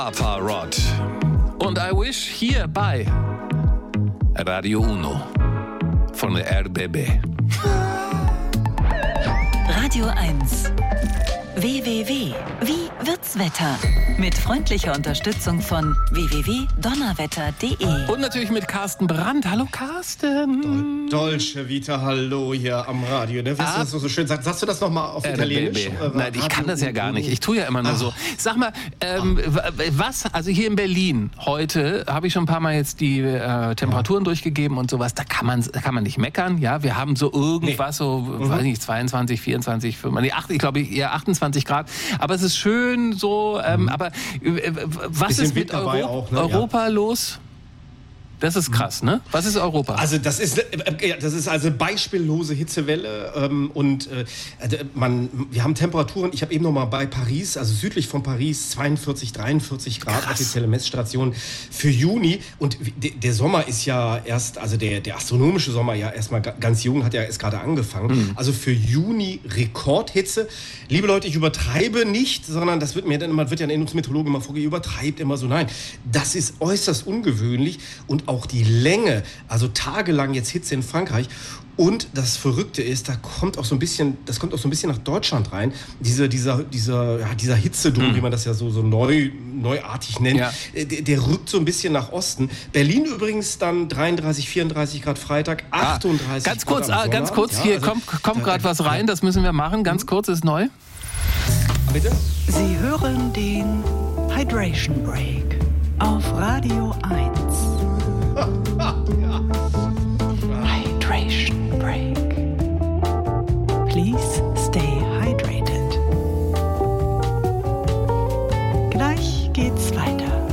Papa Rod und I Wish hier bei Radio Uno von der RBB. Radio 1. WWW. Wie wird's Wetter? Mit freundlicher Unterstützung von www.donnerwetter.de. Und natürlich mit Carsten Brandt. Hallo Carsten. Dolce Vita, hallo hier am Radio. Ne? Weißt du, was du so schön sagst? Sagst du das nochmal auf Italienisch? Nein, ich kann das ja gar nicht. Ich tue ja immer nur so. Sag mal, also hier in Berlin heute habe ich schon ein paar Mal jetzt die Temperaturen durchgegeben und sowas. Da kann man nicht meckern. Ja, wir haben so irgendwas, weiß nicht, 22, 24, 25, ich glaube eher 28 Grad. Aber es ist schön so. Aber was ist mit Europa los? Das ist krass, ne? Was ist Europa? Also das ist also beispiellose Hitzewelle wir haben Temperaturen, ich habe eben noch mal bei Paris, also südlich von Paris, 42, 43 Grad, krass. Offizielle Messstation für Juni. Und der Sommer ist ja erst, also der astronomische Sommer ja erstmal ganz jung, hat ja erst gerade angefangen. Also für Juni Rekordhitze. Liebe Leute, ich übertreibe nicht, sondern man wird ja in uns Meteorologen immer vorgegeben, übertreibt immer so. Nein, das ist äußerst ungewöhnlich und auch die Länge, also tagelang jetzt Hitze in Frankreich. Und das Verrückte ist, das kommt auch so ein bisschen nach Deutschland rein. Dieser Hitzedom, wie man das ja so neuartig nennt, der rückt so ein bisschen nach Osten. Berlin übrigens dann 33, 34 Grad Freitag, 38 ganz kurz, Grad ganz kurz, ja, hier kommt gerade was rein, das müssen wir machen. Ganz kurz, ist neu. Bitte? Sie hören den Hydration Break auf Radio 1. Hydration Break. Please stay hydrated. Gleich geht's weiter.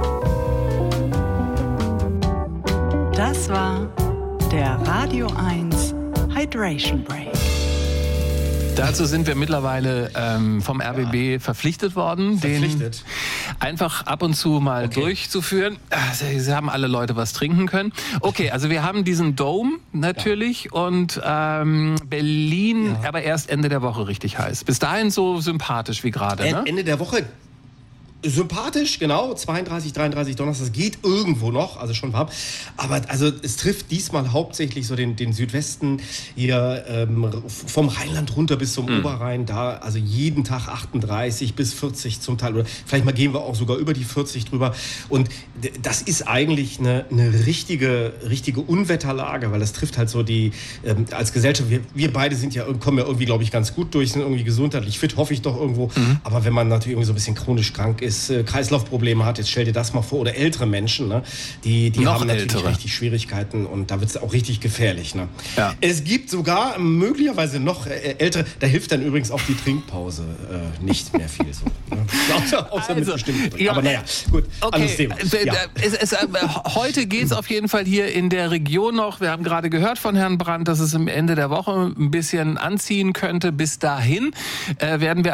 Das war der Radio 1 Hydration Break. Dazu sind wir mittlerweile vom RBB verpflichtet worden, den einfach ab und zu mal durchzuführen. Sie haben alle Leute was trinken können. Okay, also wir haben diesen Dome natürlich und Berlin aber erst Ende der Woche richtig heiß. Bis dahin so sympathisch wie gerade. Ne? Ende der Woche sympathisch, genau, 32, 33 Donnerstag, geht irgendwo noch, also schon warm. Aber also es trifft diesmal hauptsächlich so den Südwesten hier vom Rheinland runter bis zum Oberrhein, da also jeden Tag 38 bis 40 zum Teil, oder vielleicht mal gehen wir auch sogar über die 40 drüber. Und das ist eigentlich eine richtige Unwetterlage, weil das trifft halt so die, als Gesellschaft, wir beide kommen ja irgendwie, glaube ich, ganz gut durch, sind irgendwie gesundheitlich fit, hoffe ich doch irgendwo. Aber wenn man natürlich irgendwie so ein bisschen chronisch krank ist, Kreislaufprobleme hat, jetzt stell dir das mal vor, oder ältere Menschen, ne? Die haben natürlich richtig Schwierigkeiten und da wird es auch richtig gefährlich. Ne? Ja. Es gibt sogar möglicherweise noch ältere, da hilft dann übrigens auch die Trinkpause nicht mehr viel. So, ne? Außer mit bestimmten Trinken. Aber naja, gut, anderes Thema. Heute geht es auf jeden Fall hier in der Region noch, wir haben gerade gehört von Herrn Brandt, dass es am Ende der Woche ein bisschen anziehen könnte. Bis dahin werden wir